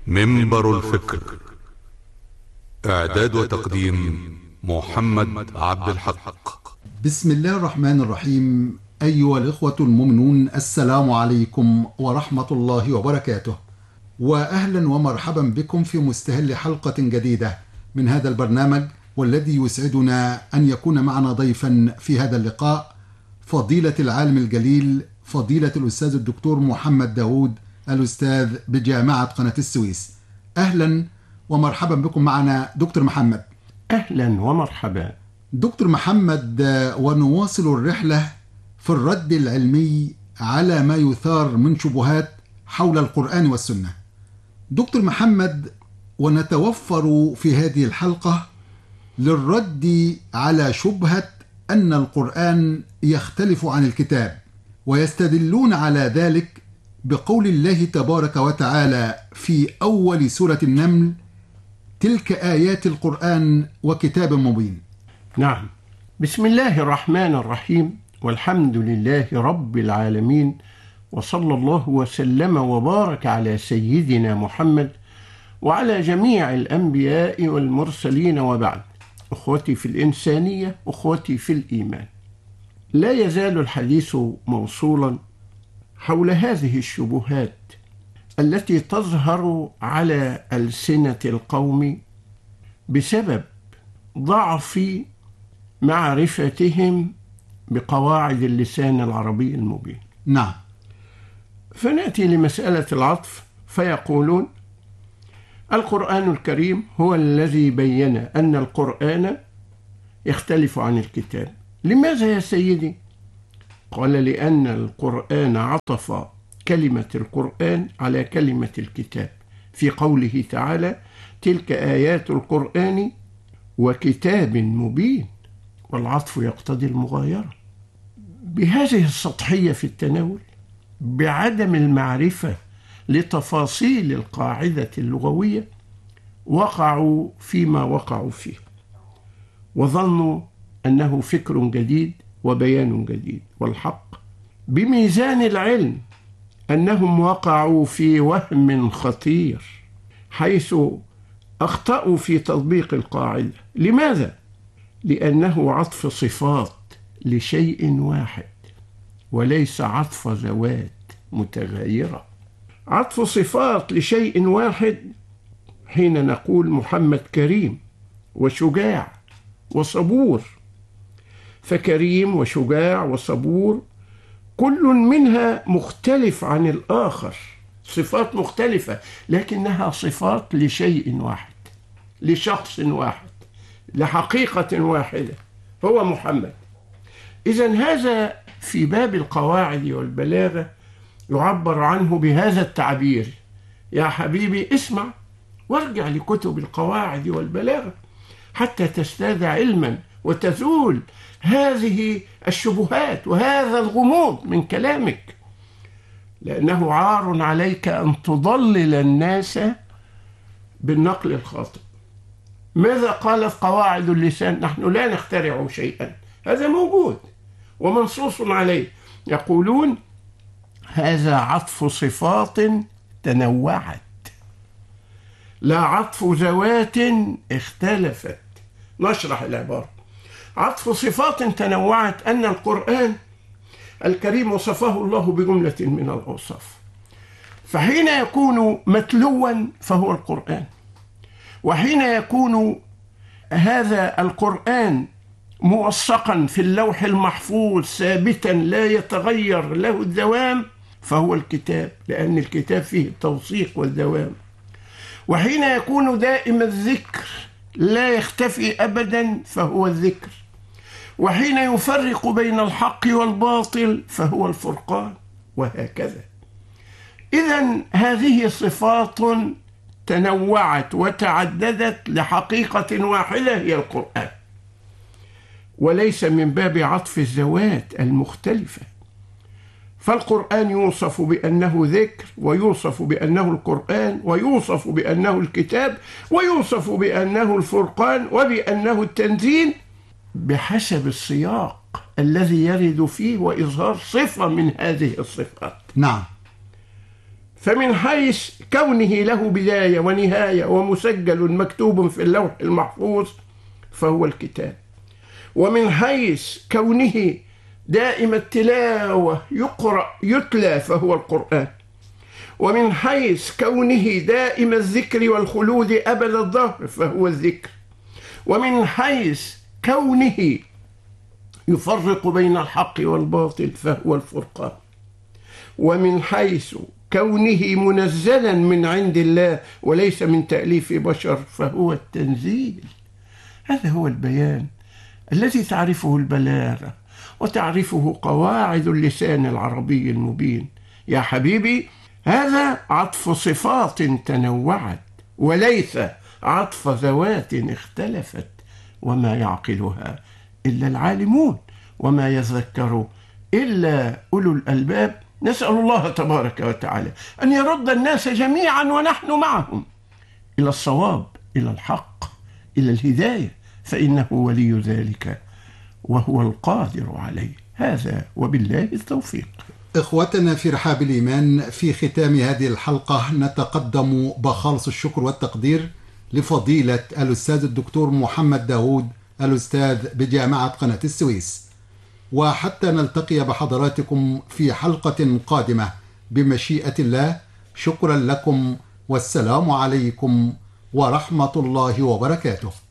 منبر الفكر. إعداد وتقديم محمد عبد الحق. بسم الله الرحمن الرحيم. أيها الإخوة المؤمنون، السلام عليكم ورحمة الله وبركاته، وأهلا ومرحبا بكم في مستهل حلقة جديدة من هذا البرنامج، والذي يسعدنا أن يكون معنا ضيفا في هذا اللقاء فضيلة العالم الجليل فضيلة الأستاذ الدكتور محمد داود، الأستاذ بجامعة قناة السويس. أهلا ومرحبا بكم معنا دكتور محمد. أهلا ومرحبا دكتور محمد، ونواصل الرحلة في الرد العلمي على ما يثار من شبهات حول القرآن والسنة. دكتور محمد، ونتوفر في هذه الحلقة للرد على شبهة أن القرآن يختلف عن الكتاب، ويستدلون على ذلك بقول الله تبارك وتعالى في أول سورة النمل: تلك آيات القرآن وكتاب مبين. نعم، بسم الله الرحمن الرحيم، والحمد لله رب العالمين، وصلى الله وسلم وبارك على سيدنا محمد وعلى جميع الأنبياء والمرسلين، وبعد. أخوتي في الإنسانية، أخوتي في الإيمان، لا يزال الحديث موصولا حول هذه الشبهات التي تظهر على ألسنة القوم بسبب ضعف معرفتهم بقواعد اللسان العربي المبين. نعم. فنأتي لمسألة العطف فيقولون: القرآن الكريم هو الذي بين أن القرآن يختلف عن الكتاب. لماذا يا سيدي؟ قال: لأن القرآن عطف كلمة القرآن على كلمة الكتاب في قوله تعالى: تلك آيات القرآن وكتاب مبين، والعطف يقتضي المغايرة. بهذه السطحية في التناول، بعدم المعرفة لتفاصيل القاعدة اللغوية، وقعوا فيما وقعوا فيه، وظنوا أنه فكر جديد وبيان جديد. والحق بميزان العلم أنهم وقعوا في وهم خطير، حيث أخطأوا في تطبيق القاعدة. لماذا؟ لأنه عطف صفات لشيء واحد، وليس عطف ذوات متغايرة. عطف صفات لشيء واحد حين نقول محمد كريم وشجاع وصبور، فكريم وشجاع وصبور كل منها مختلف عن الآخر، صفات مختلفة، لكنها صفات لشيء واحد، لشخص واحد، لحقيقة واحدة، هو محمد. إذن هذا في باب القواعد والبلاغة يعبر عنه بهذا التعبير. يا حبيبي اسمع وارجع لكتب القواعد والبلاغة حتى تزداد علما وتزول هذه الشبهات وهذا الغموض من كلامك، لأنه عار عليك أن تضلل الناس بالنقل الخاطئ. ماذا قالت قواعد اللسان؟ نحن لا نخترع شيئا، هذا موجود ومنصوص عليه. يقولون: هذا عطف صفات تنوعت، لا عطف ذوات اختلفت. نشرح العبارة. عطف صفات تنوعت أن القرآن الكريم وصفه الله بجملة من الأوصاف، فحين يكون متلوا فهو القرآن، وحين يكون هذا القرآن موثقا في اللوح المحفوظ ثابتا لا يتغير له الدوام فهو الكتاب، لأن الكتاب فيه التوثيق والدوام. وحين يكون دائم الذكر لا يختفي أبدا فهو الذكر. وحين يفرق بين الحق والباطل فهو الفرقان، وهكذا. إذن هذه صفات تنوعت وتعددت لحقيقة واحدة هي القرآن، وليس من باب عطف الذوات المختلفة. فالقرآن يوصف بأنه ذكر، ويوصف بأنه القرآن، ويوصف بأنه الكتاب، ويوصف بأنه الفرقان، وبأنه التنزيل، بحسب السياق الذي يرد فيه وإظهار صفة من هذه الصفات. نعم. فمن حيث كونه له بداية ونهاية ومسجل مكتوب في اللوح المحفوظ فهو الكتاب، ومن حيث كونه دائم التلاوة يقرأ يتلى فهو القرآن، ومن حيث كونه دائم الذكر والخلود أبد الدهر فهو الذكر، ومن حيث كونه يفرق بين الحق والباطل فهو الفرقان، ومن حيث كونه منزلا من عند الله وليس من تأليف بشر فهو التنزيل. هذا هو البيان الذي تعرفه البلاغة وتعرفه قواعد اللسان العربي المبين. يا حبيبي، هذا عطف صفات تنوعت وليس عطف ذوات اختلفت، وما يعقلها إلا العالمون وما يذكر إلا أولو الألباب. نسأل الله تبارك وتعالى أن يرد الناس جميعا ونحن معهم إلى الصواب، إلى الحق، إلى الهداية، فإنه ولي ذلك وهو القادر عليه. هذا وبالله التوفيق. إخوتنا في رحاب الإيمان، في ختام هذه الحلقة نتقدم بخالص الشكر والتقدير لفضيلة الأستاذ الدكتور محمد داود، الأستاذ بجامعة قناة السويس. وحتى نلتقي بحضراتكم في حلقة قادمة بمشيئة الله، شكرا لكم والسلام عليكم ورحمة الله وبركاته.